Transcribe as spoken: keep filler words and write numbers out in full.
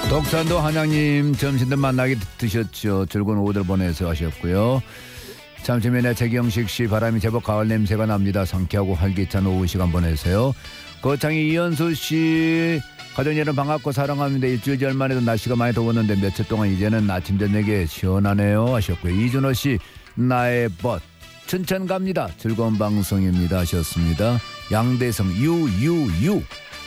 독산도 한양님 점심들 만나게 드셨죠. 즐거운 오후들 보내서 하셨고요. 잠시만에 최경식 씨 바람이 제법 가을 냄새가 납니다. 상쾌하고 활기찬 오후 시간 보내세요. 거창이 이현수 씨 가족 여러분 반갑고 사랑합니다. 일주일 전만 해도 날씨가 많이 더웠는데 며칠 동안 이제는 아침 저녁에 시원하네요 하셨고요. 이준호 씨 나의 벗 춘천 갑니다. 즐거운 방송입니다 하셨습니다. 양대성 유유유